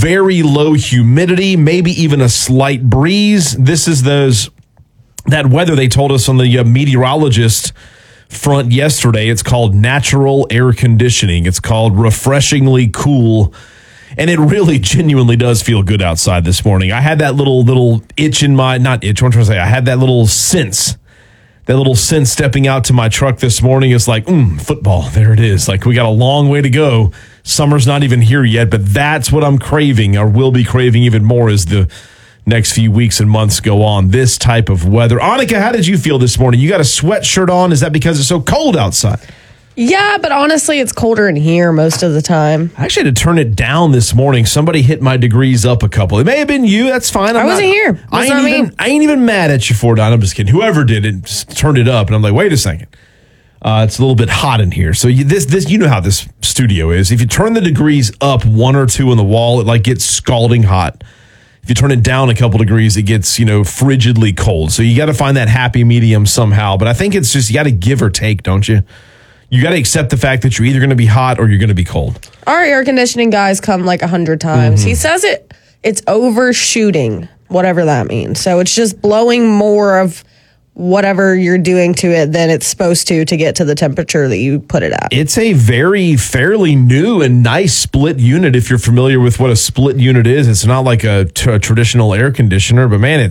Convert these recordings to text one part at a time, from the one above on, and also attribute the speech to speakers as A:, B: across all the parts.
A: very low humidity, maybe even a slight breeze. This is that weather they told us on the meteorologist front yesterday. It's called natural air conditioning. It's called refreshingly cool. And it really genuinely does feel good outside this morning. I had that little itch in my, not itch, what I'm trying to say, I had that little sense stepping out to my truck this morning. It's like, football, there it is. Like, we got a long way to go. Summer's not even here yet, but that's what I'm craving, or will be craving even more as the next few weeks and months go on. This type of weather. Annika, how did you feel this morning? You got a sweatshirt on. Is that because it's so cold outside?
B: Yeah, but honestly, it's colder in here most of the time.
A: I actually had to turn it down this morning. Somebody hit my degrees up a couple. It may have been you. That's fine.
B: I wasn't here.
A: I ain't even mad at you for it, Don. I'm just kidding. Whoever did it just turned it up, and I'm like, wait a second. It's a little bit hot in here. So this you know how this studio is. If you turn the degrees up 1 or 2 on the wall, it like gets scalding hot. If you turn it down a couple degrees, it gets, frigidly cold. So you got to find that happy medium somehow. But I think it's just, you got to give or take, don't you? You got to accept the fact that you're either going to be hot or you're going to be cold.
B: Our air conditioning guys come like 100 times. Mm-hmm. He says it's overshooting, whatever that means. So it's just blowing more of whatever you're doing to it than it's supposed to get to the temperature that you put it at. It's a
A: fairly new and nice split unit. If you're familiar with what a split unit is, it's not like a traditional air conditioner, but man,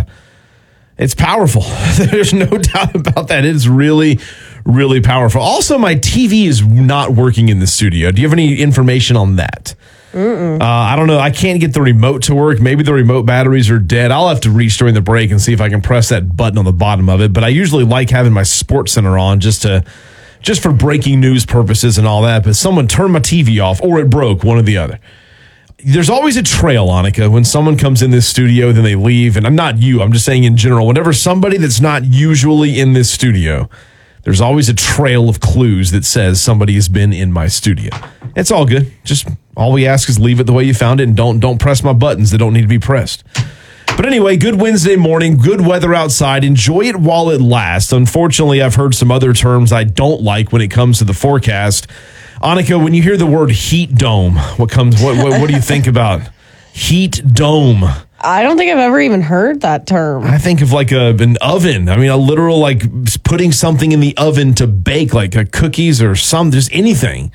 A: it's powerful. There's no doubt about that. It's really, really powerful. Also, my TV is not working in the studio. Do you have any information on that? I don't know. I can't get the remote to work. Maybe the remote batteries are dead. I'll have to reach during the break and see if I can press that button on the bottom of it. But I usually like having my Sports Center on just for breaking news purposes and all that. But someone turned my TV off, or it broke, one or the other. There's always a trail, Annika, when someone comes in this studio, then they leave. And I'm not you. I'm just saying in general, whenever somebody that's not usually in this studio, there's always a trail of clues that says somebody has been in my studio. It's all good. Just all we ask is leave it the way you found it, and don't press my buttons that don't need to be pressed. But anyway, good Wednesday morning, good weather outside. Enjoy it while it lasts. Unfortunately, I've heard some other terms I don't like when it comes to the forecast. Annika, when you hear the word heat dome, what do you think about heat dome?
B: I don't think I've ever even heard that term.
A: I think of like an oven. I mean, a literal, like putting something in the oven to bake, like cookies or just anything.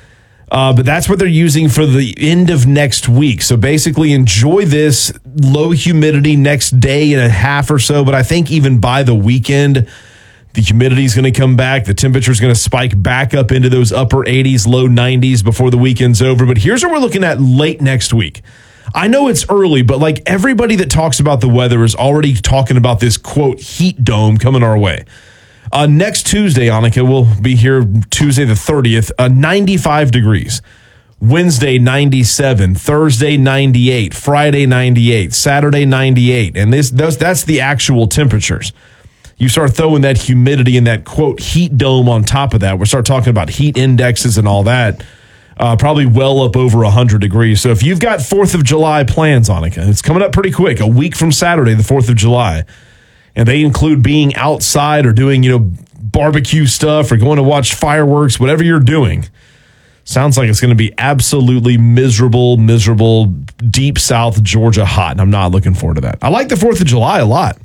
A: But that's what they're using for the end of next week. So basically enjoy this low humidity next day and a half or so. But I think even by the weekend, the humidity is going to come back. The temperature is going to spike back up into those upper 80s, low 90s before the weekend's over. But here's what we're looking at late next week. I know it's early, but like everybody that talks about the weather is already talking about this, quote, heat dome coming our way. Next Tuesday, Annika, we'll be here Tuesday the 30th, 95 degrees. Wednesday, 97. Thursday, 98. Friday, 98. Saturday, 98. And that's the actual temperatures. You start throwing that humidity and that, quote, heat dome on top of that. We'll start talking about heat indexes and all that. Probably well up over 100 degrees. So if you've got 4th of July plans, Annika, it's coming up pretty quick, a week from Saturday, the 4th of July. And they include being outside or doing, barbecue stuff or going to watch fireworks, whatever you're doing. Sounds like it's going to be absolutely miserable, deep South Georgia hot. And I'm not looking forward to that. I like the 4th of July a lot.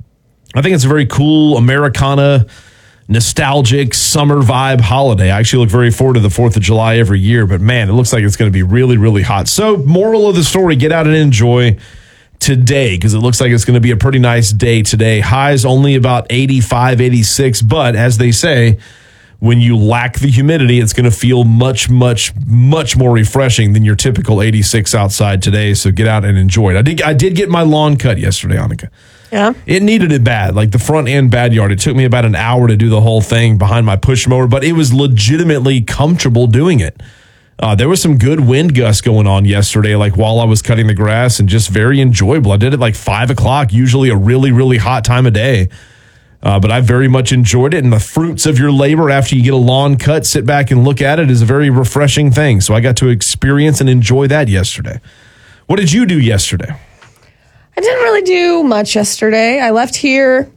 A: I think it's a very cool Americana, nostalgic summer vibe holiday. I actually look very forward to the 4th of July every year, but man, it looks like it's going to be really, really hot. So moral of the story, get out and enjoy today, because it looks like it's going to be a pretty nice day today. Highs only about 85, 86, but as they say, when you lack the humidity, it's going to feel much, much, much more refreshing than your typical 86 outside today. So get out and enjoy it. I did get my lawn cut yesterday, Annika.
B: Yeah.
A: It needed it bad, like the front and bad yard. It took me about an hour to do the whole thing behind my push mower, but it was legitimately comfortable doing it. There was some good wind gusts going on yesterday, like while I was cutting the grass, and just very enjoyable. I did it like 5 o'clock, usually a really, really hot time of day. But I very much enjoyed it. And the fruits of your labor after you get a lawn cut, sit back and look at it, is a very refreshing thing. So I got to experience and enjoy that yesterday. What did you do yesterday?
B: I didn't really do much yesterday. I left here.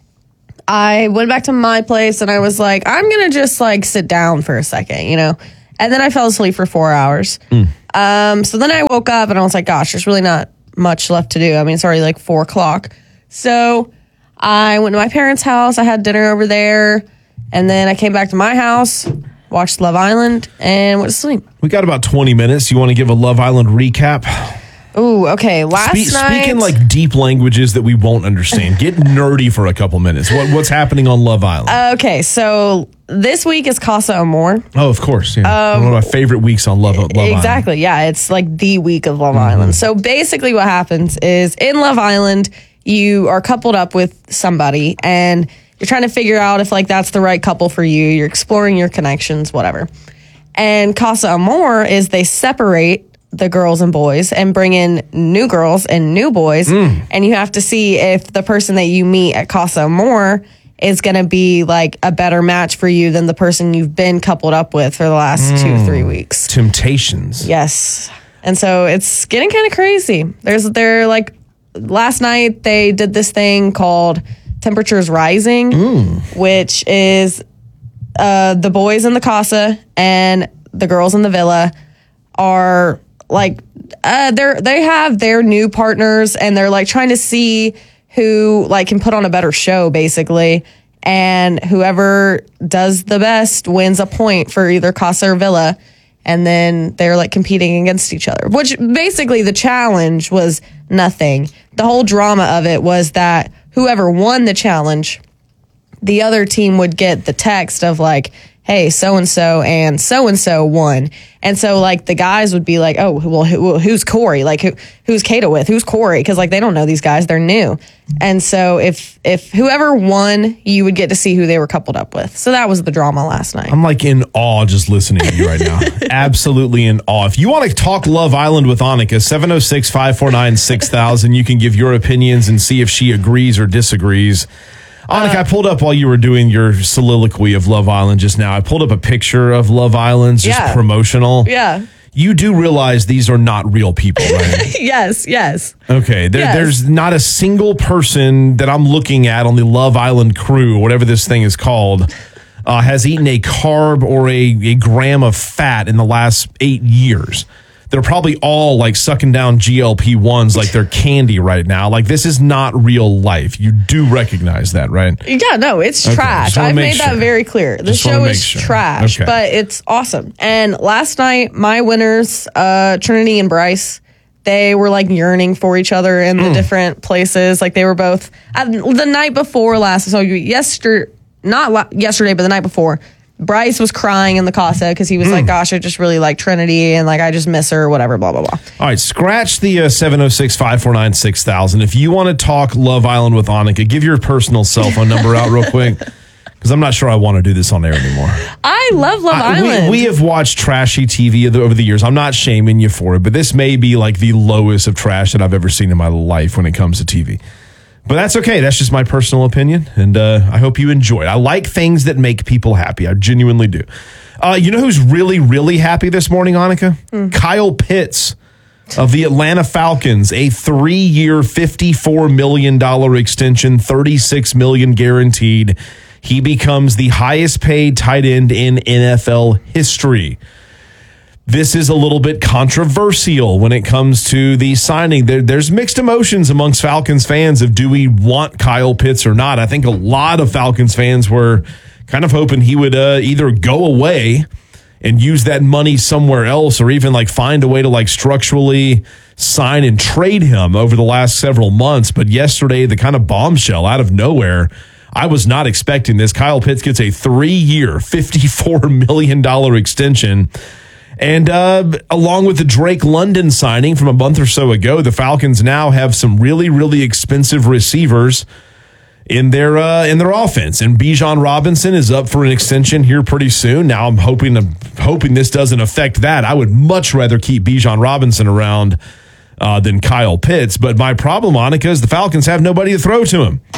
B: I went back to my place and I was like, I'm going to just like sit down for a second, And then I fell asleep for 4 hours. So then I woke up and I was like, gosh, there's really not much left to do. I mean, it's already like 4 o'clock. So I went to my parents' house. I had dinner over there. And then I came back to my house, watched Love Island, and went to sleep.
A: We got about 20 minutes. You want to give a Love Island recap?
B: Ooh, okay. Last night.
A: Speaking like deep languages that we won't understand, get nerdy for a couple minutes. What's happening on Love Island?
B: Okay, so this week is Casa Amor.
A: Oh, of course. Yeah. One of my favorite weeks on Love Island.
B: Exactly. Yeah, it's like the week of Love Island. So basically what happens is in Love Island, you are coupled up with somebody and you're trying to figure out if like that's the right couple for you. You're exploring your connections, whatever. And Casa Amor is they separate the girls and boys and bring in new girls and new boys. And you have to see if the person that you meet at Casa Amor is going to be like a better match for you than the person you've been coupled up with for the last 2 or 3 weeks.
A: Temptations.
B: Yes. And so it's getting kind of crazy. They're like, last night they did this thing called Temperatures Rising, which is the boys in the casa and the girls in the villa are like they have their new partners and they're like trying to see who like can put on a better show basically, and whoever does the best wins a point for either casa or villa, and then they're like competing against each other, which basically the challenge was nothing. The whole drama of it was that whoever won the challenge, the other team would get the text of like, hey, so-and-so and so-and-so won. And so, like, the guys would be like, oh, well, who's Corey? Like, who's Kato with? Who's Corey? Because, like, they don't know these guys. They're new. And so if whoever won, you would get to see who they were coupled up with. So that was the drama last night.
A: I'm, like, in awe just listening to you right now. Absolutely in awe. If you want to talk Love Island with Annika, 706-549-6000. You can give your opinions and see if she agrees or disagrees. Annika, I pulled up while you were doing your soliloquy of Love Island just now. I pulled up a picture of Love Island, just promotional.
B: Yeah.
A: You do realize these are not real people, right?
B: Yes.
A: Okay. There's not a single person that I'm looking at on the Love Island crew, whatever this thing is called, has eaten a carb or a gram of fat in the last 8 years. They're probably all like sucking down GLP-1s like they're candy right now. Like, this is not real life. You do recognize that, right?
B: Yeah, no, it's trash. I've made that very clear. The show is trash, but it's awesome. And last night, my winners, Trinity and Bryce, they were like yearning for each other in the different places. Like, they were both the night before last. So not yesterday, but the night before. Bryce was crying in the casa because he was like, gosh, I just really like Trinity and like I just miss her, whatever, blah, blah, blah.
A: All right, scratch the 706-549-6000. If you want to talk Love Island with Annika, give your personal cell phone number out real quick, because I'm not sure I want to do this on air anymore.
B: I love Love Island.
A: We have watched trashy TV over the years. I'm not shaming you for it, but this may be like the lowest of trash that I've ever seen in my life when it comes to TV. But that's okay. That's just my personal opinion, and I hope you enjoy it. I like things that make people happy. I genuinely do. You know who's really, really happy this morning, Annika? Kyle Pitts of the Atlanta Falcons, a 3-year, $54 million extension, $36 million guaranteed. He becomes the highest paid tight end in NFL history. This is a little bit controversial when it comes to the signing. There's mixed emotions amongst Falcons fans of do we want Kyle Pitts or not. I think a lot of Falcons fans were kind of hoping he would either go away and use that money somewhere else, or even like find a way to like structurally sign and trade him over the last several months. But yesterday, the kind of bombshell out of nowhere, I was not expecting this. Kyle Pitts gets a 3-year, $54 million extension. And along with the Drake London signing from a month or so ago, the Falcons now have some really, really expensive receivers in their offense. And Bijan Robinson is up for an extension here pretty soon. Now I'm hoping this doesn't affect that. I would much rather keep Bijan Robinson around than Kyle Pitts. But my problem, Annika, is the Falcons have nobody to throw to him.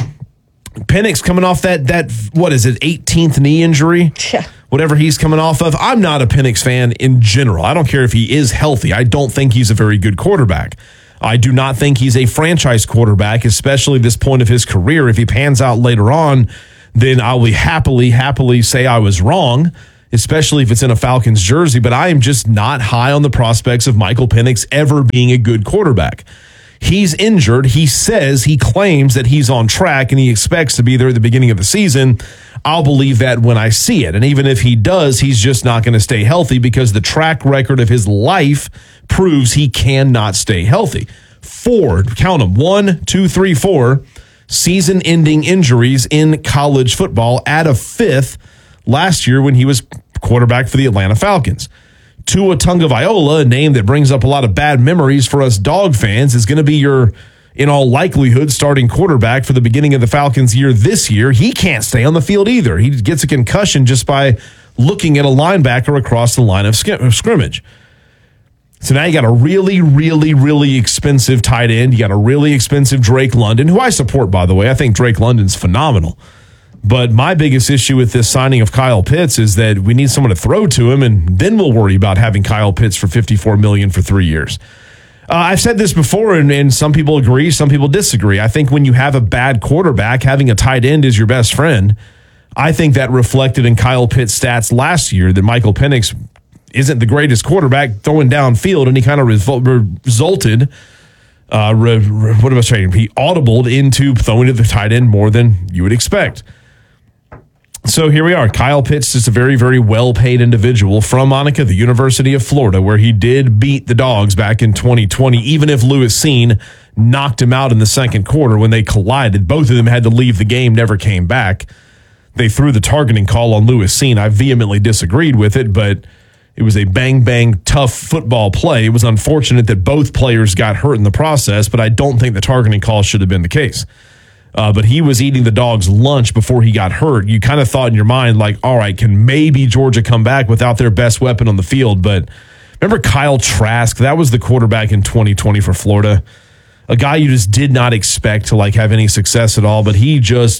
A: Penix coming off that what is it, 18th knee injury?
B: Yeah.
A: Whatever he's coming off of. I'm not a Penix fan in general. I don't care if he is healthy. I don't think he's a very good quarterback. I do not think he's a franchise quarterback, especially this point of his career. If he pans out later on, then I will happily say I was wrong especially if it's in a Falcons jersey, but I am just not high on the prospects of Michael Penix ever being a good quarterback. He's injured. He claims that he's on track and he expects to be there at the beginning of the season. I'll believe that when I see it. And even if he does, he's just not going to stay healthy because the track record of his life proves he cannot stay healthy. 4, count them, 1, 2, 3, 4 season-ending injuries in college football, at a 5th last year when he was quarterback for the Atlanta Falcons. Tua Tagovailoa, a name that brings up a lot of bad memories for us dog fans, is going to be your, in all likelihood, starting quarterback for the beginning of the Falcons year this year. He can't stay on the field either. He gets a concussion just by looking at a linebacker across the line of scrimmage. So now you got a really, really, really expensive tight end. You got a really expensive Drake London, who I support, by the way. I think Drake London's phenomenal. But my biggest issue with this signing of Kyle Pitts is that we need someone to throw to him, and then we'll worry about having Kyle Pitts for $54 million for 3 years. I've said this before, and some people agree, some people disagree. I think when you have a bad quarterback, having a tight end is your best friend. I think that reflected in Kyle Pitts' stats last year, that Michael Penix isn't the greatest quarterback throwing downfield, and he kind of resulted. What am I saying? He audibled into throwing to the tight end more than you would expect. So here we are. Kyle Pitts is a very, very well-paid individual from Monica, the University of Florida, where he did beat the Dogs back in 2020, even if Lewis Cine knocked him out in the second quarter when they collided. Both of them had to leave the game, never came back. They threw the targeting call on Lewis Cine. I vehemently disagreed with it, but it was a bang-bang, tough football play. It was unfortunate that both players got hurt in the process, but I don't think the targeting call should have been the case. But he was eating the Dogs' lunch before he got hurt. You kind of thought in your mind, like, all right, can maybe Georgia come back without their best weapon on the field? But remember Kyle Trask? That was the quarterback in 2020 for Florida. A guy you just did not expect to like have any success at all, but he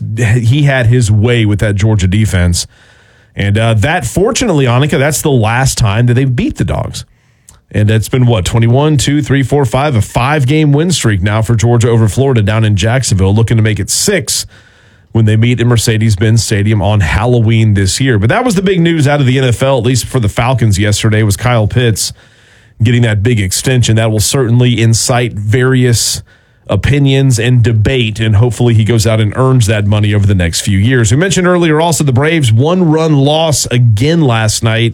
A: had his way with that Georgia defense. And that, fortunately, Annika, that's the last time that they beat the Dogs. And it's been, 21, 2, 3, 4, 5, a 5-game win streak now for Georgia over Florida down in Jacksonville, looking to make it 6 when they meet in Mercedes-Benz Stadium on Halloween this year. But that was the big news out of the NFL, at least for the Falcons yesterday, was Kyle Pitts getting that big extension. That will certainly incite various opinions and debate, and hopefully he goes out and earns that money over the next few years. We mentioned earlier also the Braves' 1-run loss again last night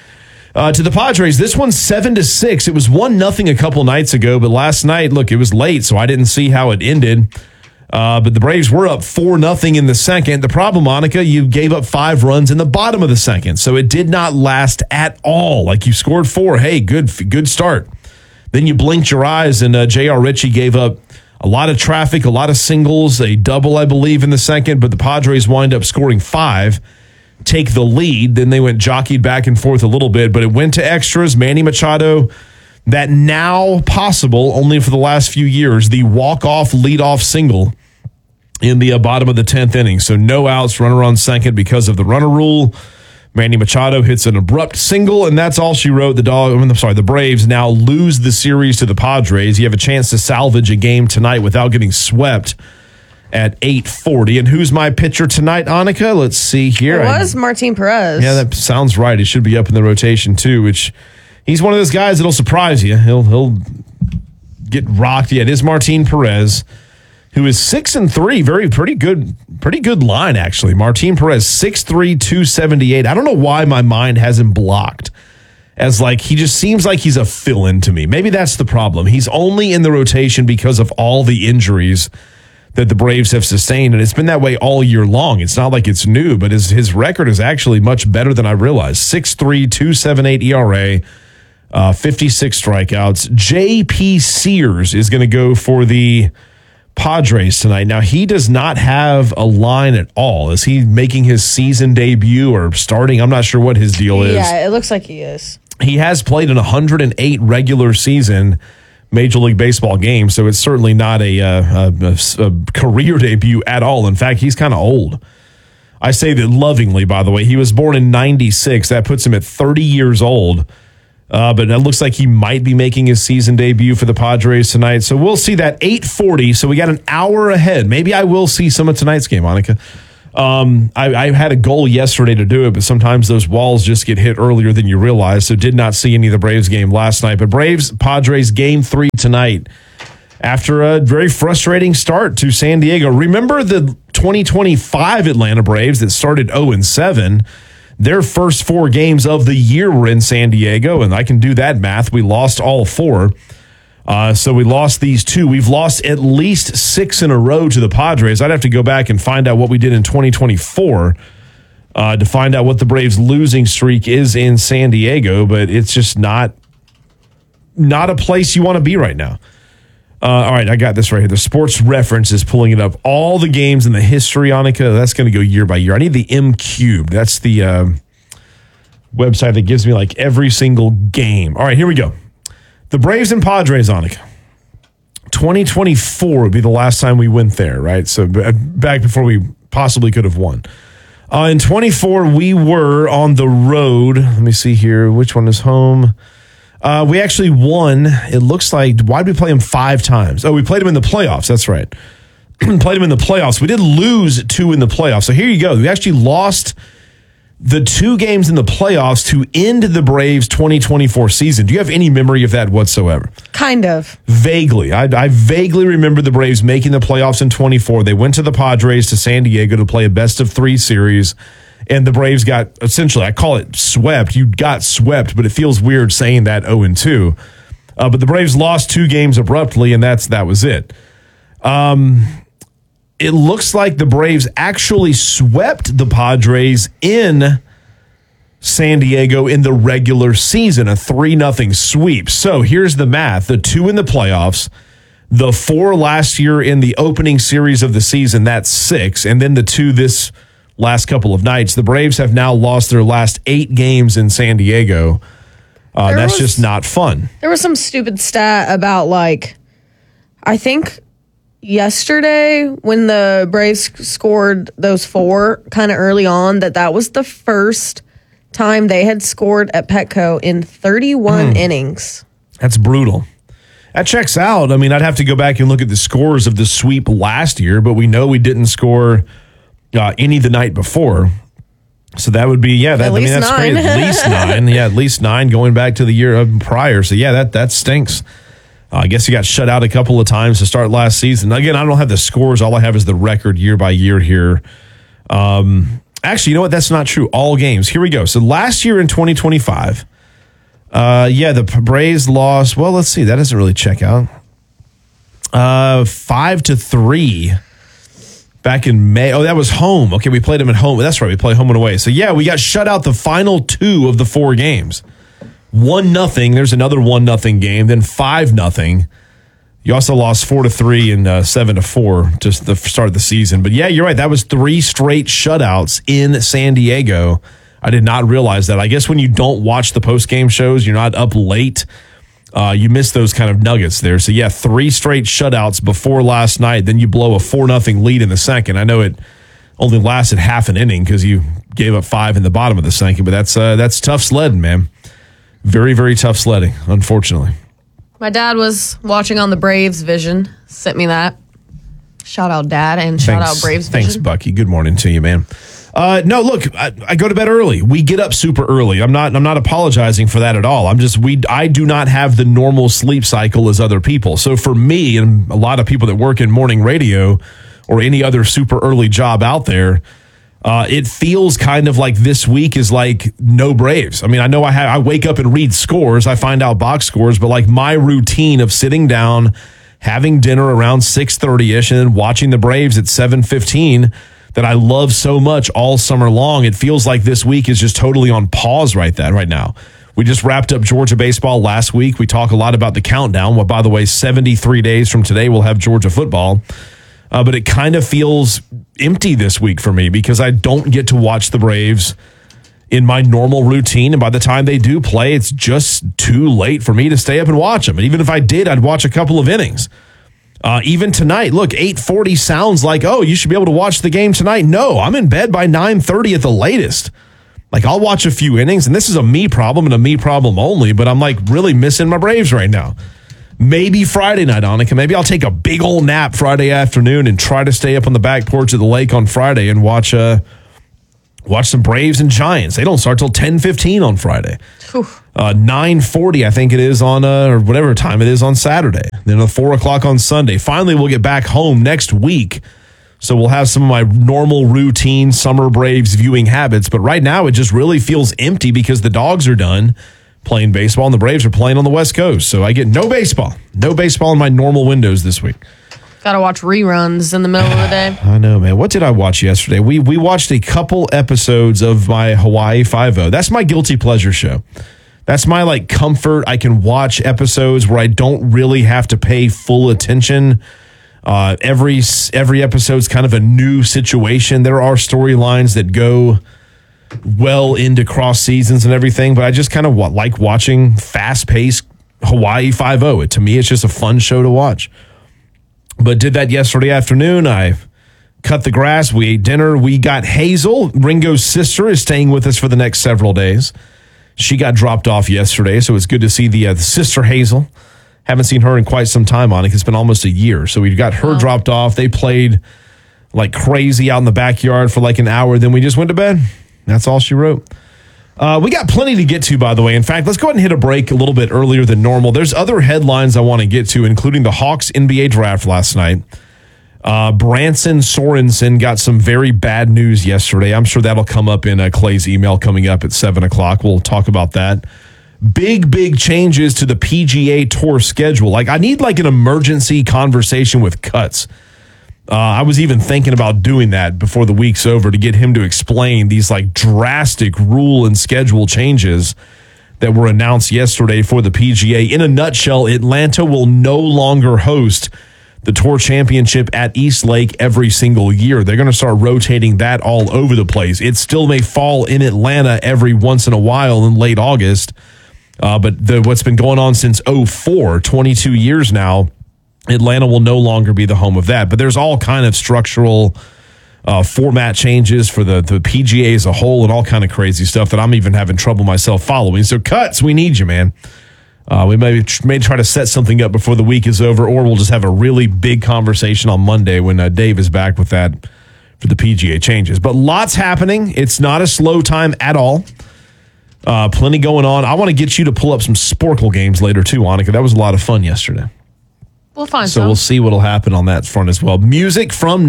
A: to the Padres. This one's 7-6. It was 1-0 a couple nights ago, but last night, look, it was late, so I didn't see how it ended. But the Braves were up 4-0 in the second. The problem, Monica, you gave up 5 runs in the bottom of the second, so it did not last at all. Like, you scored 4. Hey, good start. Then you blinked your eyes, and J.R. Ritchie gave up a lot of traffic, a lot of singles, a double, I believe, in the second, but the Padres wind up scoring 5. Take the lead. Then they went jockeyed back and forth a little bit, but it went to extras. Manny Machado, that now possible only for the last few years, the walk-off leadoff single in the bottom of the 10th inning. So no outs, runner on second because of the runner rule. Manny Machado hits an abrupt single, and that's all she wrote. The Braves now lose the series to the Padres. You have a chance to salvage a game tonight without getting swept at 8:40. And who's my pitcher tonight, Annika? Let's see here.
B: It was Martin Perez.
A: Yeah, that sounds right. It should be up in the rotation too, which he's one of those guys that'll surprise you. He'll get rocked. Yeah, it is Martin Perez, who is 6-3. Pretty good line, actually. Martin Perez, 6'3", 278. I don't know why my mind has him blocked as like he just seems like he's a fill-in to me. Maybe that's the problem. He's only in the rotation because of all the injuries that the Braves have sustained, and it's been that way all year long. It's not like it's new, but his record is actually much better than I realized. 6.3, 2.78 ERA, 56 strikeouts. J.P. Sears is going to go for the Padres tonight. Now, he does not have a line at all. Is he making his season debut or starting? I'm not sure what his deal is.
B: Yeah, it looks like he is.
A: He has played in 108 regular season Major League Baseball games, so it's certainly not a career debut at all. In fact, he's kind of old. I say that lovingly, by the way. He was born in 96. That puts him at 30 years old. But it looks like he might be making his season debut for the Padres tonight. So we'll see that 8:40. So we got an hour ahead. Maybe I will see some of tonight's game, Monica. I had a goal yesterday to do it, but sometimes those walls just get hit earlier than you realize. So did not see any of the Braves game last night. But Braves-Padres game 3 tonight after a very frustrating start to San Diego. Remember the 2025 Atlanta Braves that started 0-7. Their first 4 games of the year were in San Diego, and I can do that math. We lost all 4. So we lost these 2. We've lost at least 6 in a row to the Padres. I'd have to go back and find out what we did in 2024 to find out what the Braves' losing streak is in San Diego, but it's just not a place you want to be right now. All right, I got this right here. The Sports Reference is pulling it up. All the games in the history, Annika, that's going to go year by year. I need the M Cubed. That's the website that gives me like every single game. All right, here we go. The Braves and Padres, Annika. 2024 would be the last time we went there, right? So back before we possibly could have won. In 24, we were on the road. Let me see here. Which one is home? We actually won. It looks like, why did we play them 5 times? Oh, we played them in the playoffs. That's right. Played them in the playoffs. We did lose 2 in the playoffs. So here you go. We actually lost the 2 games in the playoffs to end the Braves 2024 season. Do you have any memory of that whatsoever?
B: Kind of.
A: Vaguely. I vaguely remember the Braves making the playoffs in 24. They went to the Padres to San Diego to play a best-of-3 series, and the Braves got, essentially, I call it swept. You got swept, but it feels weird saying that 0-2. But the Braves lost 2 games abruptly, and that was it. It looks like the Braves actually swept the Padres in San Diego in the regular season, a 3-0 sweep. So here's the math. The 2 in the playoffs, the 4 last year in the opening series of the season, that's 6, and then the 2 this last couple of nights. The Braves have now lost their last 8 games in San Diego. That's just not fun.
B: There was some stupid stat about, like, I think yesterday when the Braves scored those 4 kind of early on, that was the first time they had scored at Petco in 31 innings.
A: That's brutal. That checks out. I mean, I'd have to go back and look at the scores of the sweep last year, but we know we didn't score any the night before. So that would be, that's
B: 9.
A: great. At least 9. Yeah, at least 9 going back to the year prior. So, yeah, that stinks. I guess you got shut out a couple of times to start last season. Again, I don't have the scores. All I have is the record year by year here. Actually, you know what? That's not true. All games. Here we go. So last year in 2025, the Braves lost. Well, let's see. That doesn't really check out. 5-3 back in May. Oh, that was home. Okay, we played them at home. That's right. We play home and away. So, yeah, we got shut out the final 2 of the 4 games. 1-0. There's another 1-0 game. Then 5-0. You also lost 4-3 and 7-4 to the start of the season. But yeah, you're right. That was 3 straight shutouts in San Diego. I did not realize that. I guess when you don't watch the post-game shows, you're not up late, you miss those kind of nuggets there. So yeah, 3 straight shutouts before last night. Then you blow a 4-0 lead in the second. I know it only lasted half an inning because you gave up 5 in the bottom of the second. But that's tough sledding, man. Very, very tough sledding, unfortunately.
B: My dad was watching on the Braves Vision, sent me that. Shout out, Dad, and shout out Braves Vision.
A: Thanks, Bucky. Good morning to you, man. No, look, I go to bed early. We get up super early. I'm not apologizing for that at all. I do not have the normal sleep cycle as other people. So for me and a lot of people that work in morning radio or any other super early job out there, it feels kind of like this week is like no Braves. I mean, I know I wake up and read scores. I find out box scores, but like my routine of sitting down, having dinner around 6:30ish, and then watching the Braves at 7:15 that I love so much all summer long. It feels like this week is just totally on pause right now. We just wrapped up Georgia baseball last week. We talk a lot about the countdown. Well, by the way, 73 days from today, we'll have Georgia football. But it kind of feels empty this week for me because I don't get to watch the Braves in my normal routine. And by the time they do play, it's just too late for me to stay up and watch them. And even if I did, I'd watch a couple of innings. Even tonight, look, 8:40 sounds like, oh, you should be able to watch the game tonight. No, I'm in bed by 9:30 at the latest. Like, I'll watch a few innings, and this is a me problem and a me problem only, but I'm like really missing my Braves right now. maybe Friday night, Annika. Maybe I'll take a big old nap Friday afternoon and try to stay up on the back porch of the lake on Friday and watch some Braves and Giants. They don't start till 10:15 on Friday. 9:40, I think it is on, or whatever time it is on Saturday. Then 4 o'clock on Sunday. Finally, we'll get back home next week. So we'll have some of my normal routine summer Braves viewing habits. But right now, it just really feels empty because the Dogs are done playing baseball and the Braves are playing on the West Coast. So I get no baseball in my normal windows this week.
B: Got to watch reruns in the middle of the day.
A: I know, man. What did I watch yesterday? We watched a couple episodes of my Hawaii Five-0. That's my guilty pleasure show. That's my comfort. I can watch episodes where I don't really have to pay full attention. Every episode's kind of a new situation. There are storylines that go well into cross seasons and everything, but I just kind of like watching fast-paced Hawaii Five-0. To me, it's just a fun show to watch. But did that yesterday afternoon. I cut the grass. We ate dinner. We got Hazel. Ringo's sister is staying with us for the next several days. She got dropped off yesterday, so it's good to see the sister Hazel. Haven't seen her in quite some time, Annika. It's been almost a year. So we got her dropped off. They played like crazy out in the backyard for an hour. Then we just went to bed. That's all she wrote. We got plenty to get to, by the way. In fact, let's go ahead and hit a break a little bit earlier than normal. There's other headlines I want to get to, including the Hawks NBA draft last night. Branson Sorensen got some very bad news yesterday. I'm sure that'll come up in Clay's email coming up at 7 o'clock. We'll talk about that. Big changes to the PGA Tour schedule. I need an emergency conversation with Cuts. I was even thinking about doing that before the week's over to get him to explain these drastic rule and schedule changes that were announced yesterday for the PGA. In a nutshell, Atlanta will no longer host the Tour Championship at East Lake every single year. They're going to start rotating that all over the place. It still may fall in Atlanta every once in a while in late August. But what's been going on since 2004, 22 years now, Atlanta will no longer be the home of that. But there's all kind of structural format changes for the PGA as a whole and all kind of crazy stuff that I'm even having trouble myself following. So, Cuts, we need you, man. We may try to set something up before the week is over, or we'll just have a really big conversation on Monday when Dave is back with that for the PGA changes. But lots happening. It's not a slow time at all. Plenty going on. I want to get you to pull up some Sporkle games later too, Annika. That was a lot of fun yesterday.
B: We'll find
A: So we'll see what'll happen on that front as well. Music from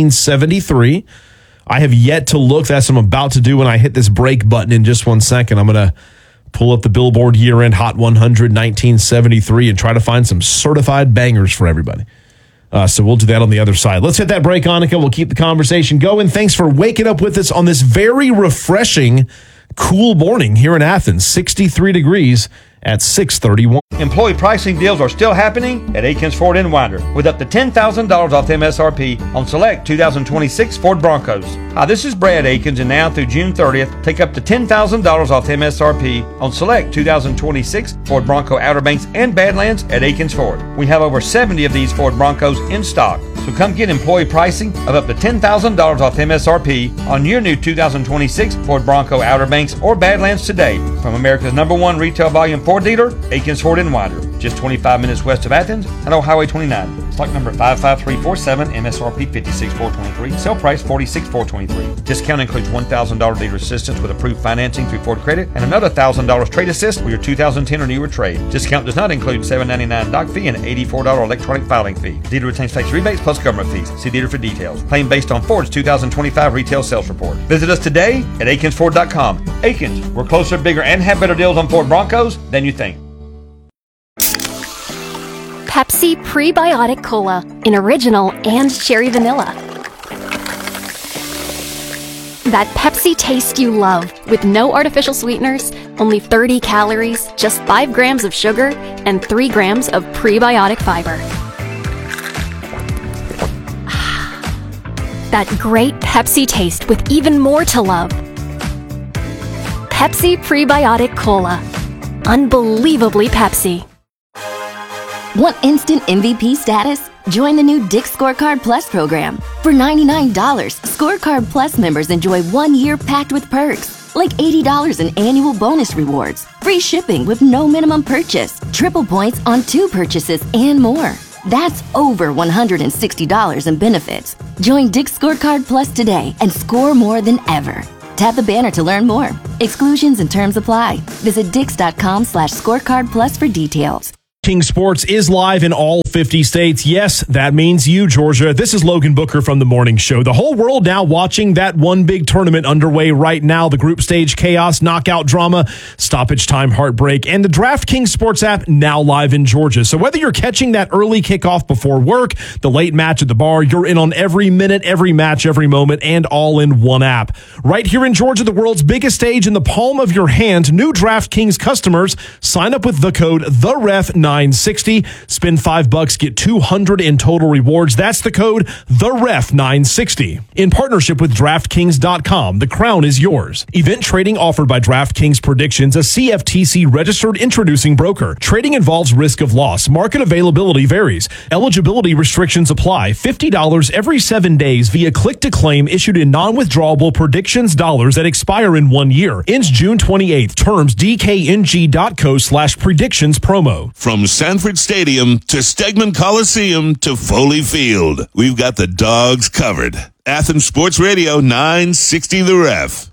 A: 1973. I have yet to look. That's what I'm about to do when I hit this break button in just 1 second. I'm going to pull up the Billboard year-end Hot 100 1973 and try to find some certified bangers for everybody. So we'll do that on the other side. Let's hit that break, Annika. We'll keep the conversation going. Thanks for waking up with us on this very refreshing cool morning here in Athens, 63 degrees at 6:31.
C: Employee pricing deals are still happening at Akins Ford in Winder with up to $10,000 off MSRP on select 2026 Ford Broncos. Hi, this is Brad Akins, and now through June 30th, take up to $10,000 off MSRP on select 2026 Ford Bronco Outer Banks and Badlands at Akins Ford. We have over 70 of these Ford Broncos in stock, so come get employee pricing of up to $10,000 off MSRP on your new 2026 Ford Bronco Outer Banks or Badlands today from America's #1 retail volume Ford dealer, Akins Ford in Winder, just 25 minutes west of Athens and on Highway 29. Stock number 55347, MSRP $56,423, sale price $46,423. Discount includes $1,000 dealer assistance with approved financing through Ford Credit and another $1,000 trade assist with your 2010 or newer trade. Discount does not include $7.99 doc fee and $84 electronic filing fee. Dealer retains tax rebates plus government fees. See dealer for details. Claim based on Ford's 2025 retail sales report. Visit us today at AkinsFord.com. Akins, we're closer, bigger, and have better deals on Ford Broncos than you think.
D: Pepsi Prebiotic Cola in original and cherry vanilla. That Pepsi taste you love with no artificial sweeteners, only 30 calories, just 5 grams of sugar, and 3 grams of prebiotic fiber. That great Pepsi taste with even more to love. Pepsi Prebiotic Cola. Unbelievably Pepsi.
E: Want instant MVP status? Join the new Dick's Scorecard Plus program. For $99, Scorecard Plus members enjoy 1 year packed with perks, like $80 in annual bonus rewards, free shipping with no minimum purchase, triple points on 2 purchases, and more. That's over $160 in benefits. Join Dick's Scorecard Plus today and score more than ever. Tap the banner to learn more. Exclusions and terms apply. Visit dix.com/scorecard plus for details.
A: King Sports is live in all 50 states. Yes, that means you, Georgia. This is Logan Booker from The Morning Show. The whole world now watching that one big tournament underway right now. The group stage chaos, knockout drama, stoppage time heartbreak, and the DraftKings Sports app now live in Georgia. So whether you're catching that early kickoff before work, the late match at the bar, you're in on every minute, every match, every moment, and all in one app. Right here in Georgia, the world's biggest stage in the palm of your hand. New DraftKings customers sign up with the code THEREF960. Spend $5, get $200 in total rewards. That's the code THEREF960. In partnership with DraftKings.com, the crown is yours. Event trading offered by DraftKings Predictions, a CFTC registered introducing broker. Trading involves risk of loss. Market availability varies. Eligibility restrictions apply. $50 every 7 days via click to claim issued in non-withdrawable predictions dollars that expire in 1 year. Ends June 28th. Terms DKNG.co/predictions promo.
F: From Sanford Stadium to Stegman Coliseum to Foley Field, we've got the dogs covered. Athens Sports Radio 960 The Ref.